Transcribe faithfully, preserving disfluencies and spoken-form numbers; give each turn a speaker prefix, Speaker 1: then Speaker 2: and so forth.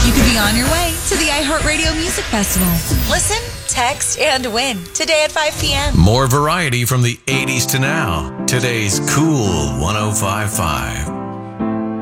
Speaker 1: You could be on your way to the iHeartRadio Music Festival. Listen, text, and win today at five p.m.
Speaker 2: More variety from the eighties to now. Today's Cool one oh five point five.